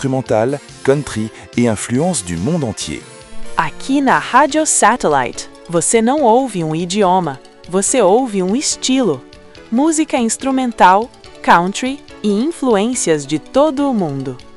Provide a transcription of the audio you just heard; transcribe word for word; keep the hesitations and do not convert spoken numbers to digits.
instrumentale, country et influences du monde entier. Aqui na Rádio Satellite, você não ouve um idioma, você ouve um estilo. Música instrumental, country e influências de todo o mundo.